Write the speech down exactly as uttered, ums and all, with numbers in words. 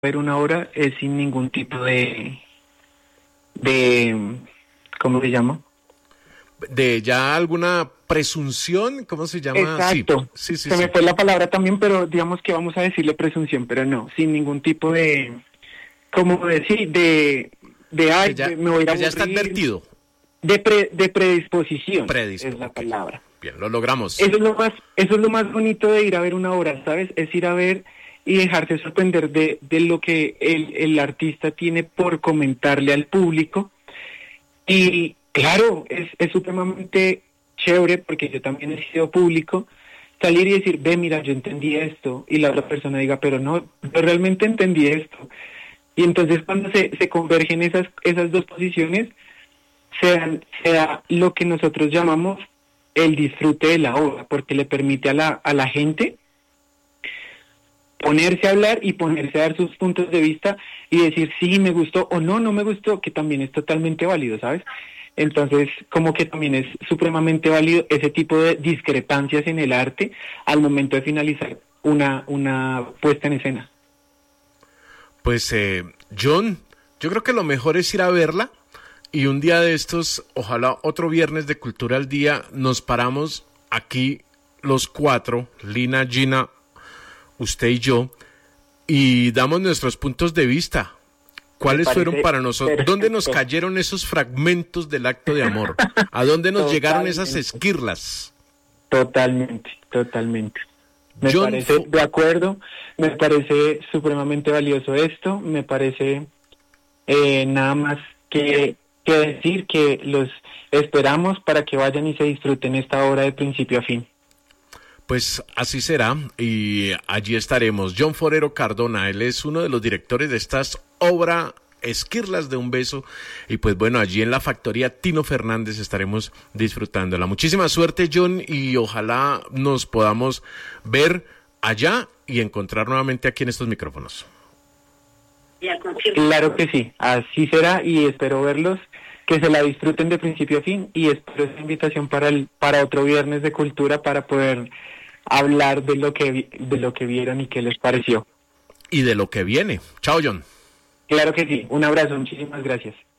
ver una obra es sin ningún tipo de, de, ¿cómo se llama? De ya alguna presunción, ¿cómo se llama? Exacto, Sí, sí, sí. se sí. me fue la palabra también, pero digamos que vamos a decirle presunción, pero no, sin ningún tipo de, ¿cómo decir? De, de, ay, Que ya, de- me voy a ir a que ya está aburrir, advertido. de, pre, de predisposición, Predispo, es la ok. palabra. Bien, lo logramos. Eso es lo más, eso es lo más bonito de ir a ver una obra, ¿sabes? Es ir a ver y dejarse sorprender de, de lo que el, el artista tiene por comentarle al público. Y claro, es, es supremamente chévere, porque yo también he sido público, salir y decir, ve, mira, yo entendí esto, y la otra persona diga, pero no, yo realmente entendí esto. Y entonces cuando se, se convergen esas, esas dos posiciones, se da, se da lo que nosotros llamamos el disfrute de la obra, porque le permite a la, a la gente ponerse a hablar y ponerse a dar sus puntos de vista y decir sí, me gustó o no, no me gustó, que también es totalmente válido, ¿sabes? Entonces, como que también es supremamente válido ese tipo de discrepancias en el arte al momento de finalizar una, una puesta en escena. Pues, eh, John, yo creo que lo mejor es ir a verla y un día de estos, ojalá otro viernes de Cultura al Día, nos paramos aquí los cuatro, Lina, Gina, usted y yo, y damos nuestros puntos de vista. ¿Cuáles fueron para nosotros? Perfecto. ¿Dónde nos cayeron esos fragmentos del acto de amor? ¿A dónde nos llegaron esas esquirlas? Totalmente, totalmente. Me John parece Fo- de acuerdo, me parece supremamente valioso esto, me parece eh, nada más que, que decir que los esperamos para que vayan y se disfruten esta obra de principio a fin. Pues así será y allí estaremos. John Forero Cardona, él es uno de los directores de estas obras Esquirlas de un beso y pues bueno, allí en la factoría Tino Fernández estaremos disfrutándola. Muchísima suerte, John, y ojalá nos podamos ver allá y encontrar nuevamente aquí en estos micrófonos. Claro que sí, así será y espero verlos, que se la disfruten de principio a fin y espero esa invitación para el para otro viernes de cultura para poder hablar de lo que vi- de lo que vieron y qué les pareció. Y de lo que viene. Chao, John. Claro que sí, un abrazo, muchísimas gracias.